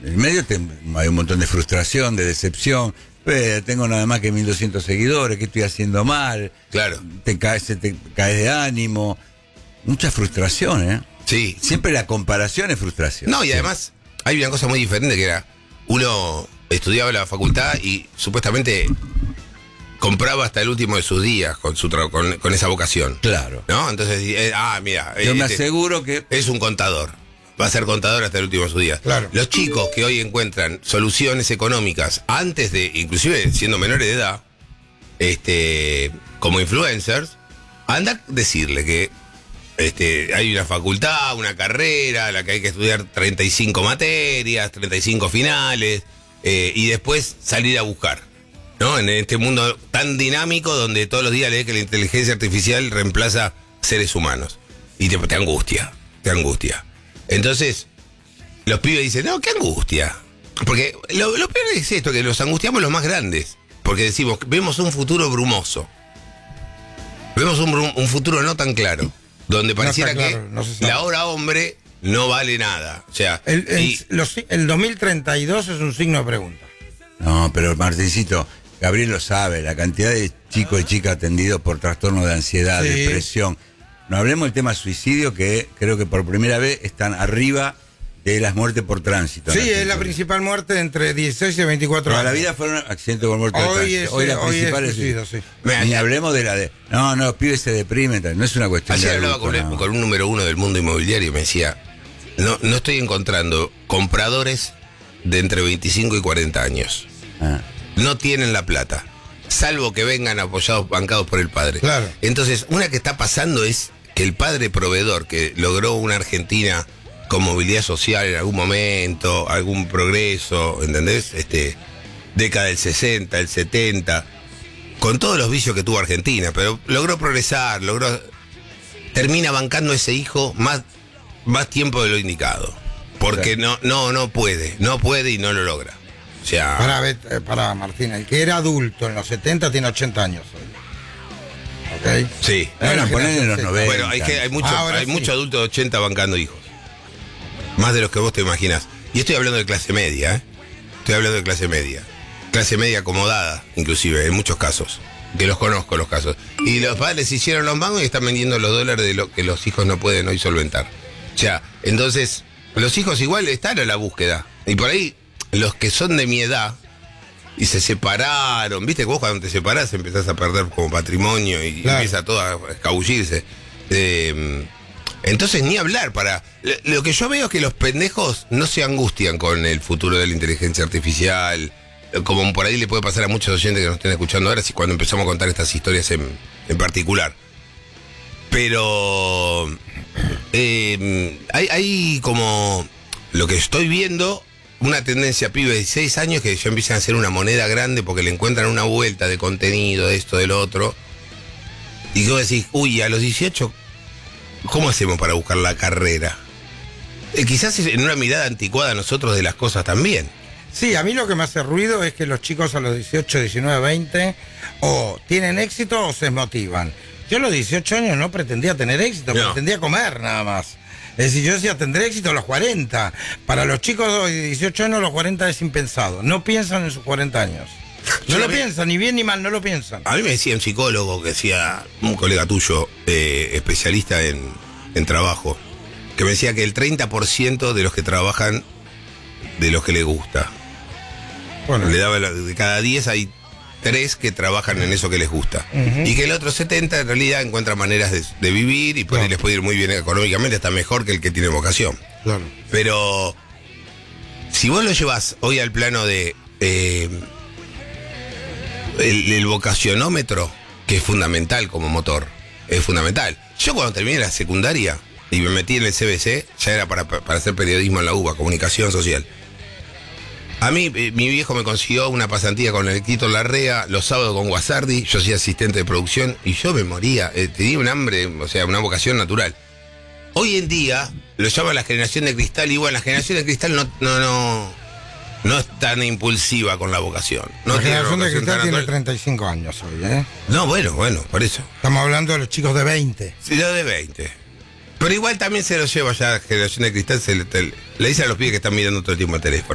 En el medio hay un montón de frustración, de decepción. Tengo nada más que 1.200 seguidores, ¿qué estoy haciendo mal? Claro. Te caes de ánimo. Mucha frustración, ¿eh? Sí. Siempre la comparación es frustración. No, y además hay una cosa muy diferente que era, uno estudiaba en la facultad y supuestamente compraba hasta el último de sus días con esa vocación. Claro. ¿No? Entonces, mira. Yo me aseguro que... Es un contador. Va a ser contador hasta el último de sus días. Claro. Los chicos que hoy encuentran soluciones económicas antes de, inclusive siendo menores de edad, como influencers, anda a decirle que hay una facultad, una carrera, la que hay que estudiar 35 materias, 35 finales, y después salir a buscar, ¿no? En este mundo tan dinámico donde todos los días lees que la inteligencia artificial reemplaza seres humanos. Y te angustia. Entonces, los pibes dicen, no, qué angustia. Porque lo peor es esto, que los angustiamos los más grandes. Porque decimos, vemos un futuro brumoso. Vemos un futuro no tan claro. Donde pareciera que la hora hombre no vale nada. O sea, el 2032 es un signo de pregunta. No, pero Martincito, Gabriel lo sabe, la cantidad de chicos y chicas atendidos por trastornos de ansiedad, depresión. No hablemos del tema suicidio, que creo que por primera vez están arriba de las muertes por tránsito. Sí, es la principal muerte entre 16 y 24 años. Toda la vida fueron accidentes por muerte de tránsito. Hoy la principal es suicidio, sí. Ni hablemos de la de... No, los pibes se deprimen, no es una cuestión ayer de hablaba con un número uno del mundo inmobiliario y me decía, no estoy encontrando compradores de entre 25 y 40 años. No tienen la plata, salvo que vengan apoyados, bancados por el padre. Claro. Entonces, una que está pasando es que el padre proveedor, que logró una Argentina con movilidad social en algún momento, algún progreso, ¿entendés? Década del 60, el 70, con todos los vicios que tuvo Argentina, pero logró progresar, termina bancando a ese hijo más tiempo de lo indicado. Porque no puede y no lo logra. O sea... Para Martín, el que era adulto en los 70 tiene 80 años hoy. ¿Ok? Sí. Bueno, poner en los 90. Bueno, hay mucho adulto de 80 bancando hijos. Más de los que vos te imaginás. Y estoy hablando de clase media, ¿eh? Estoy hablando de clase media. Clase media acomodada, inclusive, en muchos casos. Que los conozco los casos. Y los padres hicieron los mangos y están vendiendo los dólares de lo que los hijos no pueden hoy solventar. O sea, entonces, los hijos igual están a la búsqueda. Y por ahí, los que son de mi edad y se separaron, viste que vos cuando te separás empezás a perder como patrimonio y empieza todo a escabullirse. Entonces ni hablar lo que yo veo es que los pendejos no se angustian con el futuro de la inteligencia artificial, como por ahí le puede pasar a muchos oyentes que nos estén escuchando ahora, cuando empezamos a contar estas historias en particular. Pero hay como lo que estoy viendo, una tendencia pibes de 16 años que ya empiezan a hacer una moneda grande porque le encuentran una vuelta de contenido, de esto, del otro. Y vos decís, uy, a los 18, ¿cómo hacemos para buscar la carrera? Quizás en una mirada anticuada nosotros de las cosas también. Sí, a mí lo que me hace ruido es que los chicos a los 18, 19, 20 o tienen éxito o se motivan. Yo a los 18 años no pretendía tener éxito, pretendía comer nada más. Es decir, yo decía, tendré éxito a los 40. Para los chicos de 18 años, los 40 es impensado. No piensan en sus 40 años. No lo piensan, ni bien ni mal, no lo piensan. A mí me decía un psicólogo, que decía un colega tuyo, especialista en trabajo, que me decía que el 30% de los que trabajan, de los que les gusta. Bueno. Le daba de cada 10 hay 3 que trabajan en eso que les gusta. Y que el otro 70 en realidad encuentra maneras de vivir y por ahí les puede ir muy bien económicamente, está mejor que el que tiene vocación. Claro. Pero si vos lo llevas hoy al plano de el vocacionómetro, que es fundamental como motor, es fundamental. Yo cuando terminé la secundaria y me metí en el CBC, ya era para hacer periodismo en la UBA, comunicación social. A mí, mi viejo me consiguió una pasantía con el Quito Larrea, los sábados con Guasardi, yo soy asistente de producción y yo me moría, tenía un hambre, o sea, una vocación natural. Hoy en día, lo llaman la generación de cristal, y bueno, la generación de cristal no es tan impulsiva con la vocación. La generación de cristal tiene 35 años hoy, ¿eh? No, bueno, por eso. Estamos hablando de los chicos de 20. Sí, los de 20. Pero igual también se lo lleva ya la generación de cristal, le dice a los pibes que están mirando todo el tiempo el teléfono.